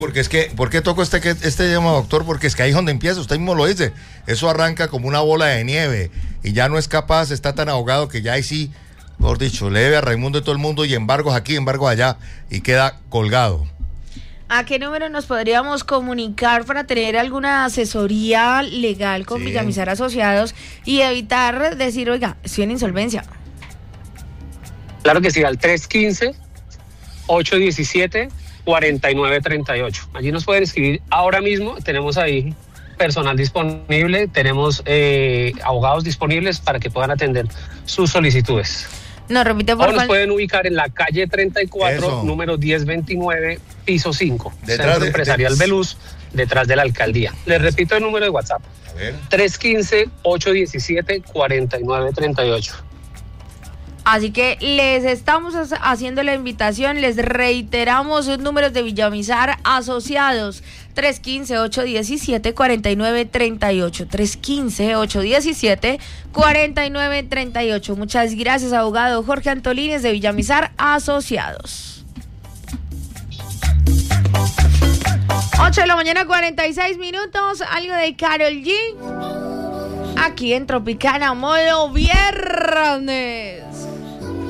Porque es que, ¿por qué toco este tema, doctor? Porque es que ahí es donde empieza, usted mismo lo dice. Eso arranca como una bola de nieve y ya no es capaz, está tan ahogado que ya ahí sí, mejor dicho, le debe a Raimundo y todo el mundo y embargos aquí, embargos allá y queda colgado. ¿A qué número nos podríamos comunicar para tener alguna asesoría legal con Villamizar Asociados y evitar decir, oiga, estoy en insolvencia? Claro que sí, al 315-817-4938. Allí nos pueden escribir ahora mismo. Tenemos ahí personal disponible, tenemos abogados disponibles para que puedan atender sus solicitudes. No, repite por favor. Nos favor. pueden ubicar en la calle 34, número 1029, piso 5, Centro Empresarial Beluz, detrás de la alcaldía. Les repito el número de WhatsApp. A ver. 315-817-4938. Así que les estamos haciendo la invitación, les reiteramos los números de Villamizar Asociados, 315-817-4938, 315-817-4938. Muchas gracias, abogado Jorge Antolínez de Villamizar Asociados. 8:46 a.m, algo de Karol G, aquí en Tropicana Modo Viernes.